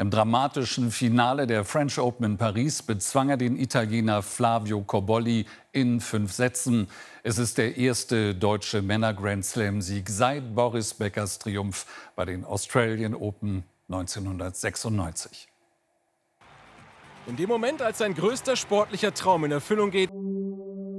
Im dramatischen Finale der French Open in Paris bezwang er den Italiener Flavio Cobolli in 5 Sätzen. Es ist der erste deutsche Männer-Grand-Slam-Sieg seit Boris Beckers Triumph bei den Australian Open 1996. In dem Moment, als sein größter sportlicher Traum in Erfüllung geht,